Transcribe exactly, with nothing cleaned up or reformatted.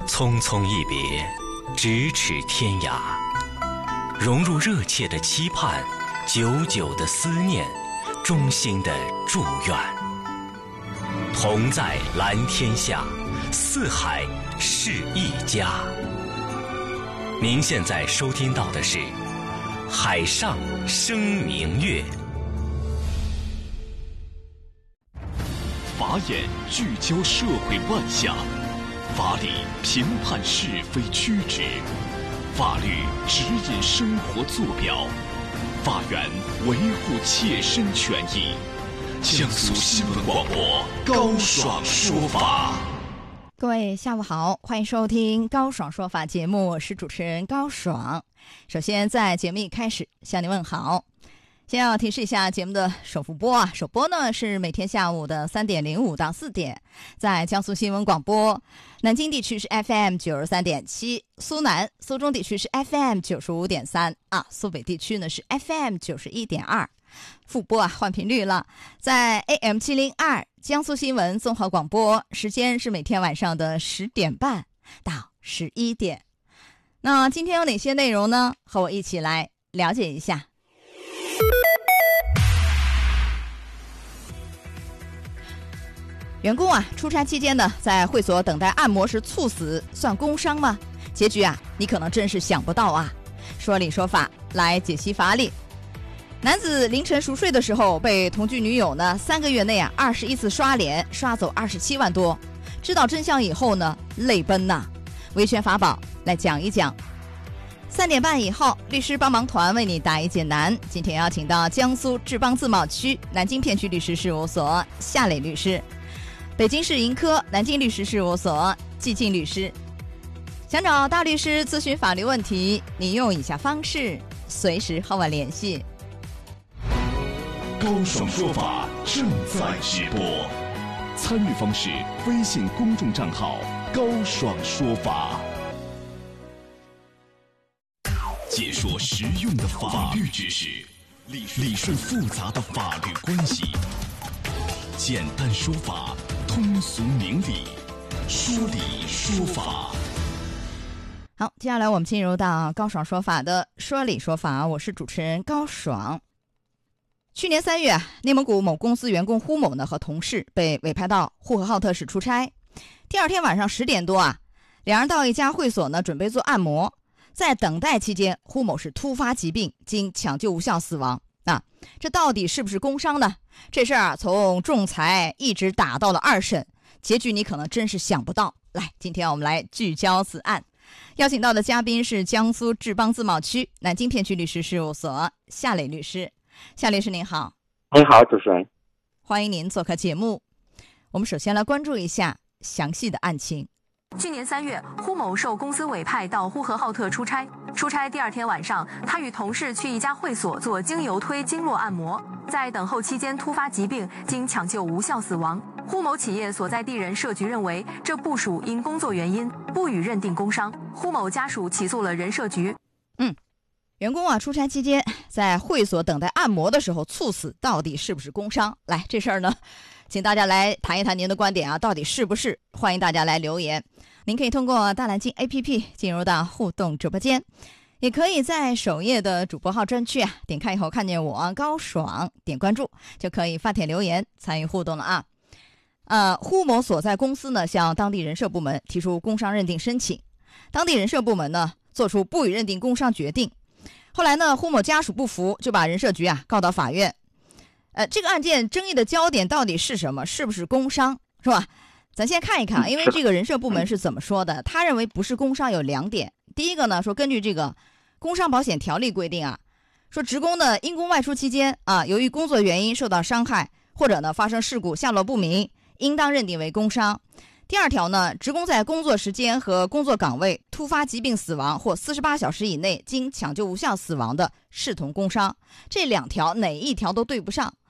匆匆一别，咫尺天涯，融入热切的期盼，久久的思念，衷心的祝愿。同在蓝天下，四海是一家。您现在收听到的是《海上生明月》。 法眼聚焦社会乱象，法理评判是非曲直，法律指引生活坐标，法源维护切身权益。江苏新闻广播高爽说法。 各位下午好，欢迎收听高爽说法节目，我是主持人高爽。首先在节目一开始向您问好，先要提示一下节目的首复播啊，首播呢是每天下午的三点零五到四点，在江苏新闻广播，南京地区是 F M 九十三点七，苏南、苏中地区是 F M 九十五点三啊，苏北地区呢是 F M 九十一点二。复播啊，换频率了，在 A M 七零二江苏新闻综合广播，时间是每天晚上的十点半到十一点。那今天有哪些内容呢？和我一起来了解一下。员工啊，出差期间呢，在会所等待按摩时猝死，算工伤吗？结局啊，你可能真是想不到啊。说理说法来解析法理。男子凌晨熟睡的时候，被同居女友呢三个月内啊二十一次刷脸，刷走二十七万多。知道真相以后呢，泪奔呐。维权法宝来讲一讲。三点半以后，律师帮忙团为你答疑解难。今天邀请到江苏志邦自贸区南京片区律师事务所夏磊律师，北京市盈科南京律师事务所季静律师。想找大律师咨询法律问题，你用以下方式随时和我联系。 高爽说法正在直播，参与方式：微信公众账号高爽说法，解说实用的法律知识，理顺复杂的法律关系，简单说法，通俗明理，说理说法。 好，接下来我们进入到高爽说法的说理说法，我是主持人高爽。去年三月，内蒙古某公司员工胡某呢和同事被委派到呼和浩特市出差。第二天晚上十点多啊，两人到一家会所呢准备做按摩，在等待期间，胡某是突发疾病，经抢救无效死亡。啊，这到底是不是工伤呢？这事儿啊，从仲裁一直打到了二审，结局你可能真是想不到。来，今天我们来聚焦此案。邀请到的嘉宾是江苏志邦自贸区南京片区律师事务所夏磊律师。夏律师您好。 您好，主持人， 欢迎您做客节目。我们首先来关注一下详细的案情。 去年三月，胡某受公司委派到呼和浩特出差。出差第二天晚上，他与同事去一家会所做经由推经络按摩，在等候期间突发疾病，经抢救无效死亡。胡某企业所在地人社局认为这不属因工作原因，不予认定工伤。胡某家属起诉了人社局。 嗯，员工啊出差期间在会所等待按摩的时候猝死，到底是不是工伤？来，这事儿呢，请大家来谈一谈您的观点啊，到底是不是？欢迎大家来留言。您可以通过大蓝鲸 A P P 进入到互动直播间，也可以在首页的主播号专区啊，点开以后看见我高爽，点关注就可以发帖留言参与互动了啊。呃，胡某所在公司呢向当地人社部门提出工伤认定申请，当地人社部门呢做出不予认定工伤决定。后来呢，胡某家属不服，就把人社局啊告到法院。呃，这个案件争议的焦点到底是什么？是不是工伤，是吧？咱先看一看，因为这个人社部门是怎么说的。他认为不是工伤有两点。第一个呢，说根据这个工伤保险条例规定啊，说职工呢因公外出期间啊，由于工作原因受到伤害，或者呢发生事故下落不明，应当认定为工伤。第二条呢，职工在工作时间和工作岗位突发疾病死亡或四十八小时以内经抢救无效死亡的，视同工伤。这两条哪一条都对不上